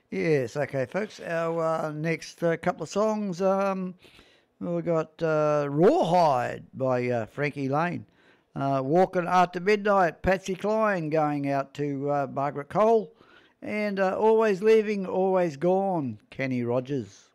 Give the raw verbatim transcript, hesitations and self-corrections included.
Yes, okay, folks. Our uh, next uh, couple of songs, um, we've got uh, Rawhide by uh, Frankie Lane. Uh, Walking After Midnight, Patsy Cline going out to uh, Margaret Cole. And uh, Always Leaving, Always Gone, Kenny Rogers.